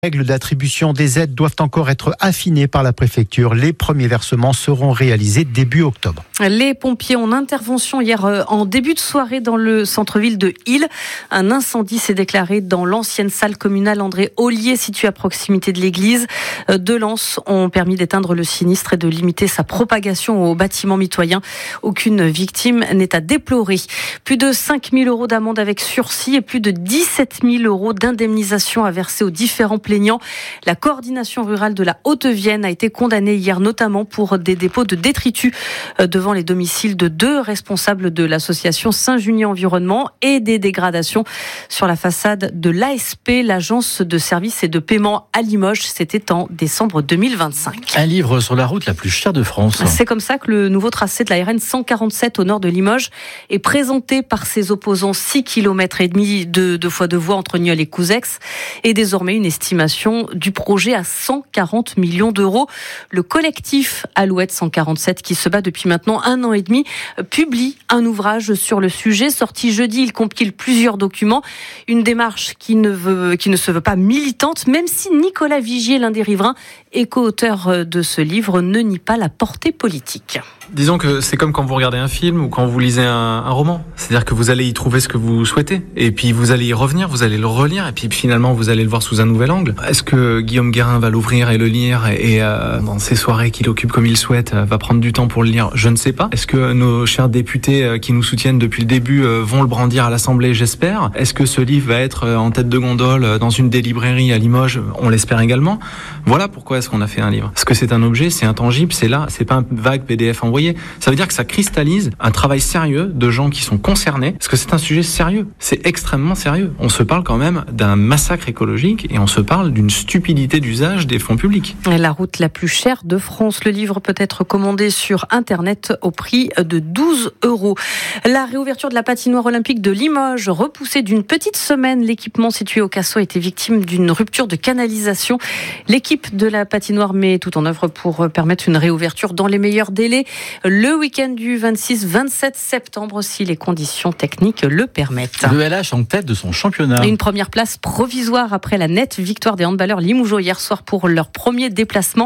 Les règles d'attribution des aides doivent encore être affinées par la préfecture. Les premiers versements seront réalisés début octobre. Les pompiers en intervention hier en début de soirée dans le centre-ville de Isle. Un incendie s'est déclaré dans l'ancienne salle communale André Ollier située à proximité de l'église. Deux lances ont permis d'éteindre le sinistre et de limiter sa propagation aux bâtiments mitoyens. Aucune victime n'est à déplorer. Plus de 5 000 € d'amende avec sursis et plus de 17 000 € d'indemnisation à verser aux différents plaignants. La coordination rurale de la Haute-Vienne a été condamnée hier notamment pour des dépôts de détritus devant les domiciles de deux responsables de l'association Saint-Junien Environnement et des dégradations sur la façade de l'ASP, l'agence de services et de paiement à Limoges. C'était en décembre 2025. Un livre sur la route la plus chère de France. C'est comme ça que le nouveau tracé de la RN 147 au nord de Limoges est présenté par ses opposants. 6,5 km de 2 fois 2 voies entre Nieul et Couzex et désormais une estimation du projet à 140 millions d'euros. Le collectif Alouette 147, qui se bat depuis maintenant 1 an et demi, publie un ouvrage sur le sujet. Sorti jeudi, il compile plusieurs documents. Une démarche qui ne se veut pas militante, même si Nicolas Vigier, l'un des riverains et co-auteur de ce livre, ne nie pas la portée politique. Disons que c'est comme quand vous regardez un film ou quand vous lisez un roman. C'est-à-dire que vous allez y trouver ce que vous souhaitez. Et puis vous allez y revenir, vous allez le relire. Et puis finalement, vous allez le voir sous un nouvel angle. Est-ce que Guillaume Guérin va l'ouvrir et le lire et dans ses soirées qu'il occupe comme il souhaite, va prendre du temps pour le lire? Je ne sais pas. Est-ce que nos chers députés qui nous soutiennent depuis le début vont le brandir à l'Assemblée? J'espère. Est-ce que ce livre va être en tête de gondole dans une des librairies à Limoges? On l'espère également. Voilà pourquoi est-ce qu'on a fait un livre. Parce que c'est un objet, c'est intangible, c'est là, c'est pas un vague PDF envoyé. Ça veut dire que ça cristallise un travail sérieux de gens qui sont concernés, parce que c'est un sujet sérieux. C'est extrêmement sérieux. On se parle quand même d'un massacre écologique et on se parle d'une stupidité d'usage des fonds publics. La route la plus chère de France. Le livre peut être commandé sur Internet au prix de 12 €. La réouverture de la patinoire olympique de Limoges, repoussée d'une petite semaine. L'équipement situé au Cassot a été victime d'une rupture de canalisation. L'équipe de la patinoire met tout en œuvre pour permettre une réouverture dans les meilleurs délais. Le week-end du 26-27 septembre, si les conditions techniques le permettent. Le LH en tête de son championnat. Une première place provisoire après la nette victoire des handballeurs limougeaux hier soir pour leur premier déplacement.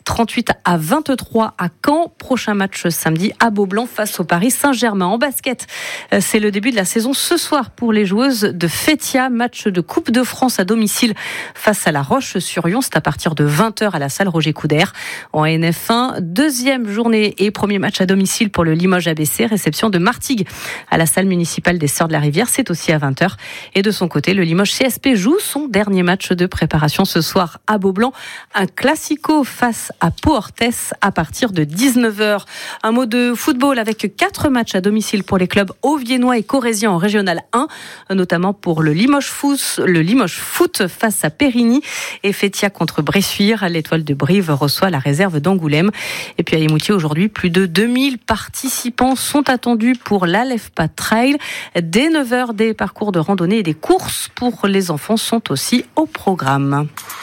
38-23 à Caen. Prochain match samedi à Beaublanc face au Paris Saint-Germain. En basket, c'est le début de la saison ce soir pour les joueuses de Fétia. Match de Coupe de France à domicile face à La Roche-sur-Yon. C'est à partir de 20h à la salle Roger Coudert. En NF1, deuxième journée et premier match à domicile pour le Limoges ABC. Réception de Martigues à la salle municipale des Sœurs de la Rivière. C'est aussi à 20h. Et de son côté, le Limoges CSP joue son dernier match de préparation ce soir à Beaublanc. Un classico face à Pau-Orthez à partir de 19h. Un mot de football avec 4 matchs à domicile pour les clubs auviennois et corréziens en Régional 1, notamment pour le Limoges Foot face à Périgny et Fétia contre Bressuire. L'Étoile de Brive reçoit la réserve d'Angoulême. Et puis à Émoutier aujourd'hui, plus de 2000 participants sont attendus pour l'Alefpa Trail. Dès 9h, des parcours de randonnée et des courses pour les enfants sont aussi au programme.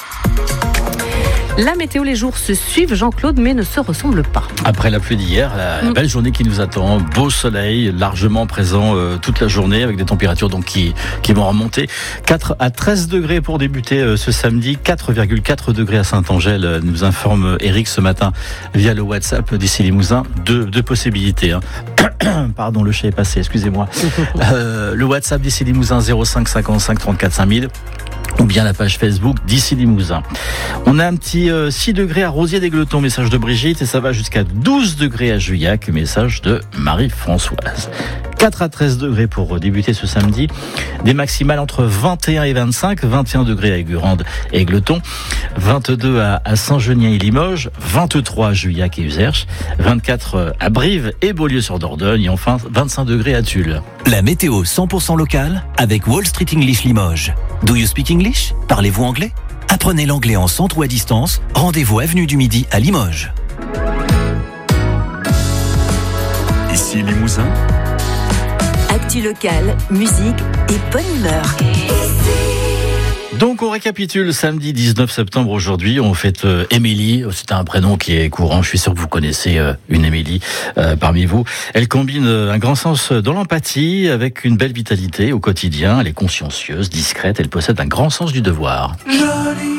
La météo, les jours se suivent, Jean-Claude, mais ne se ressemblent pas. Après la pluie d'hier, la belle journée qui nous attend, beau soleil, largement présent toute la journée, avec des températures donc qui vont remonter. 4 à 13 degrés pour débuter ce samedi, 4,4 degrés à Saint-Angèle, nous informe Eric ce matin via le WhatsApp d'Issy Limousin. Deux possibilités. Pardon, le chat est passé, excusez-moi. Le WhatsApp d'Issy Limousin 05 55 34 5000. Ou bien la page Facebook d'Issy Limousin. On a un petit 6 degrés à Rosiers-d'Égletons, message de Brigitte, et ça va jusqu'à 12 degrés à Juillac, message de Marie-Françoise. 4 à 13 degrés pour débuter ce samedi. Des maximales entre 21 et 25, 21 degrés à Aigurande et Égletons, 22 à Saint-Genien et Limoges, 23 à Juillac et Uzerche, 24 à Brive et Beaulieu-sur-Dordogne, et enfin 25 degrés à Tulle. La météo 100% locale avec Wall Street English Limoges. Do you speak English? Parlez-vous anglais? Apprenez l'anglais en centre ou à distance. Rendez-vous avenue du Midi à Limoges. Ici Limousin. Actu locale, musique et bonne humeur. Donc on récapitule, samedi 19 septembre aujourd'hui, on fête Émilie, c'est un prénom qui est courant, je suis sûr que vous connaissez une Émilie parmi vous. Elle combine un grand sens dans l'empathie avec une belle vitalité au quotidien, elle est consciencieuse, discrète, elle possède un grand sens du devoir.